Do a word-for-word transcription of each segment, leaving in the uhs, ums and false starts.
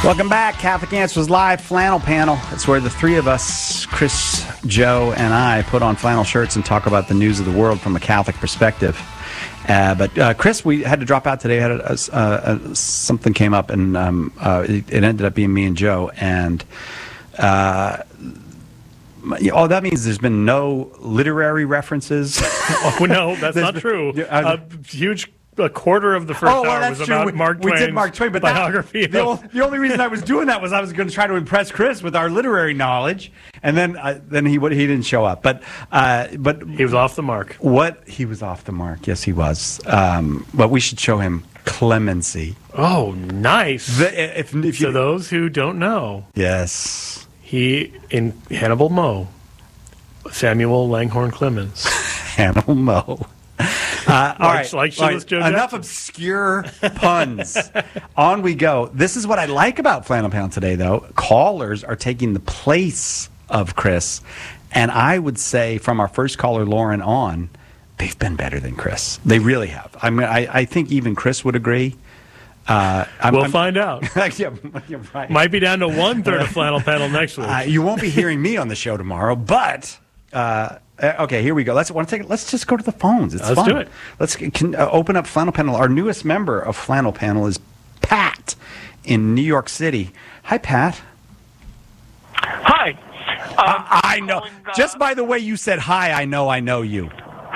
Welcome back. Catholic Answers Live Flannel Panel. It's where the three of us, Chris, Joe, and I, put on flannel shirts and talk about the news of the world from a Catholic perspective. Uh, but uh, Chris, we had to drop out today. Had a, a, a, something came up, and um, uh, it, it ended up being me and Joe. And uh, oh, that means there's been no literary references. Oh no, that's not been, true. Uh, a huge. A quarter of the first oh, well, hour that's was true. about we, Mark we Twain's did Mark Twain, but biography. That, the, only, the only reason I was doing that was I was going to try to impress Chris with our literary knowledge, and then uh, then he he didn't show up. But uh, but he was off the mark. What he was off the mark? Yes, he was. Um, but we should show him clemency. Oh, nice. The, if, if you, to those who don't know, yes, he in Hannibal Moe, Samuel Langhorne Clemens, Hannibal Moe. Uh, all like, right, like all right. Joe Enough Jackson. Obscure puns. On we go. This is what I like about Flannel Pound today, though. Callers are taking the place of Chris, and I would say from our first caller, Lauren, on, they've been better than Chris. They really have. I mean, I, I think even Chris would agree. Uh, I'm, we'll I'm, find out. yeah, you're right. Might be down to one third of Flannel Panel next week. Uh, you won't be hearing me on the show tomorrow, but. Uh, okay, here we go. Let's want to take. Let's just go to the phones. It's Let's fun. do it. Let's can, uh, open up Flannel Panel. Our newest member of Flannel Panel is Pat in New York City. Hi, Pat. Hi. Um, I, I know. calling, uh, Just by the way you said hi, I know I know you.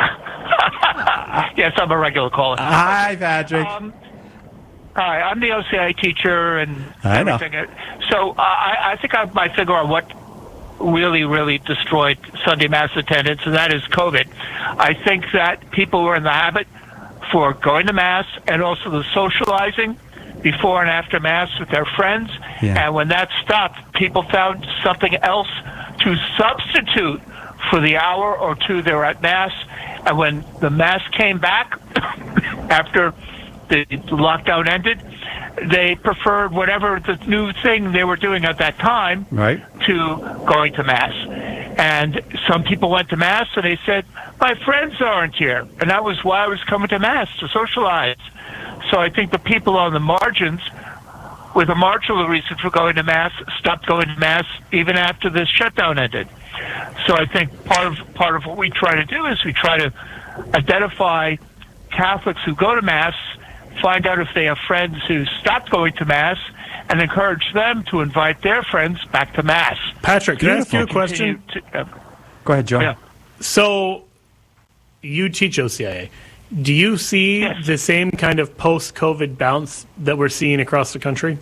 yes, I'm a regular caller. Hi, Patrick. Um, hi, I'm the O C I teacher and I know. everything. So uh, I, I think I might figure out what really, really destroyed Sunday Mass attendance, and that is COVID. I think that people were in the habit for going to Mass and also the socializing before and after Mass with their friends. Yeah. And when that stopped, people found something else to substitute for the hour or two they were at Mass. And when the Mass came back after the lockdown ended, they preferred whatever the new thing they were doing at that time Right. to going to Mass. And some people went to Mass and they said, my friends aren't here. And that was why I was coming to Mass, to socialize. So I think the people on the margins, with a marginal reason for going to Mass, stopped going to Mass even after the shutdown ended. So I think part of part of what we try to do is we try to identify Catholics who go to Mass, find out if they have friends who stopped going to Mass, and encourage them to invite their friends back to Mass. Patrick, can I ask you a Continue question? to- uh, Go ahead, Joe. yeah. So, you teach O C I A. Do you see Yes. the same kind of post-COVID bounce that we're seeing across the country?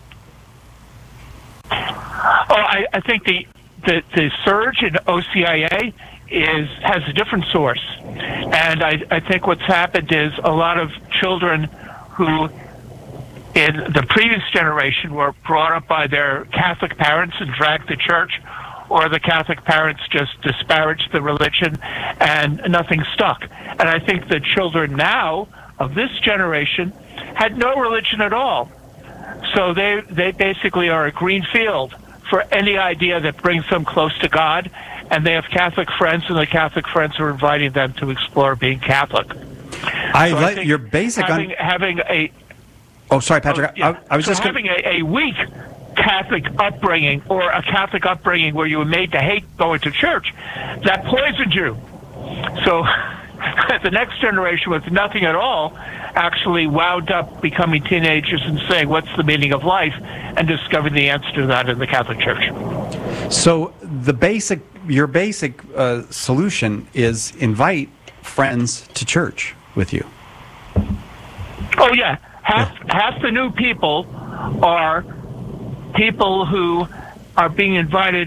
Oh, I, I think the, the the surge in O C I A is has a different source, and I, I think what's happened is a lot of children who, in the previous generation, were brought up by their Catholic parents and dragged to church, or the Catholic parents just disparaged the religion, and nothing stuck. And I think the children now of this generation had no religion at all. So they they basically are a green field for any idea that brings them close to God, and they have Catholic friends, and the Catholic friends are inviting them to explore being Catholic. I So like think your basic. having, Un- having a oh, sorry, Patrick. yeah. I, I was so just gonna- having a, a weak Catholic upbringing or a Catholic upbringing where you were made to hate going to church, that poisoned you. So the next generation with nothing at all actually wound up becoming teenagers and saying, what's the meaning of life? And discovering the answer to that in the Catholic Church. So the basic, your basic uh, solution is invite friends to church with you. Oh, yeah. Half, half the new people are people who are being invited